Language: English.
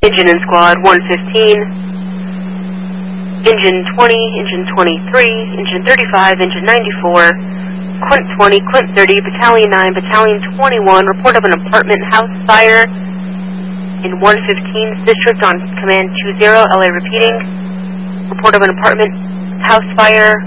Engine in Squad 115, Engine 20, Engine 23, Engine 35, Engine 94, Quint 20, Quint 30, Battalion 9, Battalion 21, report of an apartment house fire in 115th District on Command 20, LA repeating, report of an apartment house fire